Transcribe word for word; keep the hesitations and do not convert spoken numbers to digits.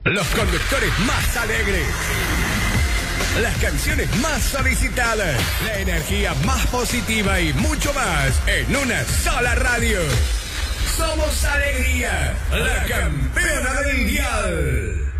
Los conductores más alegres. Las canciones más solicitadas. La energía más positiva y mucho más en una sola radio. Somos Alegría, la campeona del dial.